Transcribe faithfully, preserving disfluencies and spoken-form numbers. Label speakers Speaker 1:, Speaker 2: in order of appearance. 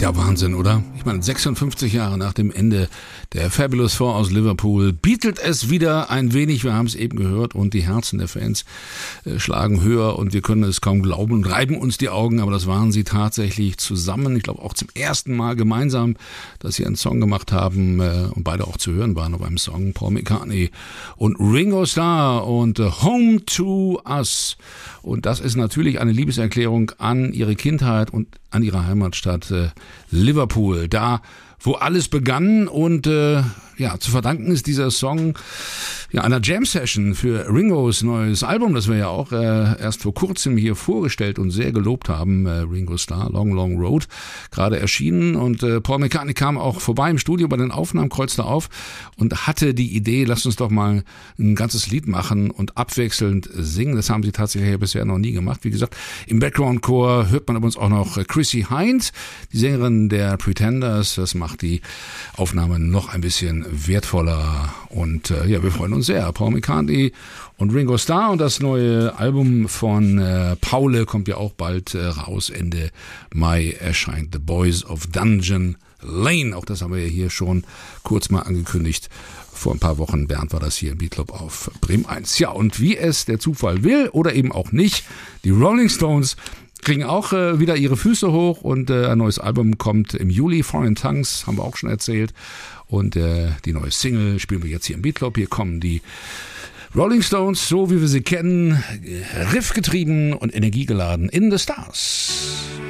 Speaker 1: Ja, Wahnsinn, oder? Ich meine, sechsundfünfzig Jahre nach dem Ende der Fabulous Four aus Liverpool beatelt es wieder ein wenig, wir haben es eben gehört, und die Herzen der Fans äh, schlagen höher und wir können es kaum glauben und reiben uns die Augen, aber das waren sie tatsächlich zusammen, ich glaube auch zum ersten Mal gemeinsam, dass sie einen Song gemacht haben äh, und beide auch zu hören waren auf einem Song, Paul McCartney und Ringo Starr und äh, Home to Us. Und das ist natürlich eine Liebeserklärung an ihre Kindheit und an ihre Heimatstadt äh, Liverpool, da wo alles begann und äh, ja, zu verdanken ist dieser Song ja einer Jam-Session für Ringos neues Album, das wir ja auch äh, erst vor kurzem hier vorgestellt und sehr gelobt haben, äh, Ringo Starr, Long Long Road, gerade erschienen und äh, Paul McCartney kam auch vorbei im Studio bei den Aufnahmen, kreuzte auf und hatte die Idee, lasst uns doch mal ein ganzes Lied machen und abwechselnd singen, das haben sie tatsächlich bisher noch nie gemacht, wie gesagt, im Background-Chor hört man übrigens auch noch Chrissie Hynde, die Sängerin der Pretenders, das macht die Aufnahme noch ein bisschen wertvoller und äh, ja, wir freuen uns sehr. Paul McCartney und Ringo Starr und das neue Album von äh, Paul kommt ja auch bald äh, raus. Ende Mai erscheint The Boys of Dungeon Lane. Auch das haben wir ja hier schon kurz mal angekündigt. Vor ein paar Wochen, Bernd, war das hier im Beatclub auf Bremen eins. Ja, und wie es der Zufall will oder eben auch nicht, die Rolling Stones kriegen auch äh, wieder ihre Füße hoch und äh, ein neues Album kommt im Juli, Foreign Tongues, haben wir auch schon erzählt. Und äh, die neue Single spielen wir jetzt hier im Beatclub. Hier kommen die Rolling Stones, so wie wir sie kennen, riffgetrieben und energiegeladen in the Stars.